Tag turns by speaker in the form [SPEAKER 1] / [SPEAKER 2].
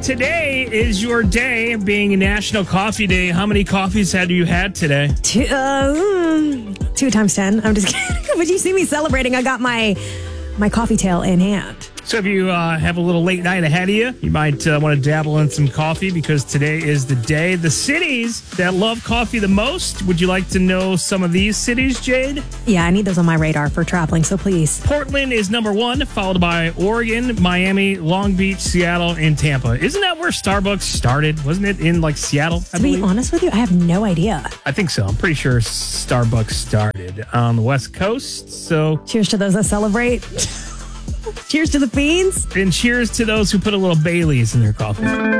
[SPEAKER 1] today is your day, being National Coffee Day. How many coffees have you had today?
[SPEAKER 2] 2 times 10. I'm just kidding. But you see me celebrating. I got my coffee tail in hand.
[SPEAKER 1] So if you have a little late night ahead of you, you might want to dabble in some coffee because today is the day. The cities that love coffee the most, would you like to know some of these cities, Jade?
[SPEAKER 2] Yeah, I need those on my radar for traveling, so please.
[SPEAKER 1] Portland is number 1, followed by Oregon, Miami, Long Beach, Seattle, and Tampa. Isn't that where Starbucks started? Wasn't it in like Seattle?
[SPEAKER 2] To be honest with you, I have no idea.
[SPEAKER 1] I think so. I'm pretty sure Starbucks started on the West Coast. So
[SPEAKER 2] cheers to those that celebrate. Cheers to the fiends.
[SPEAKER 1] And cheers to those who put a little Baileys in their coffee.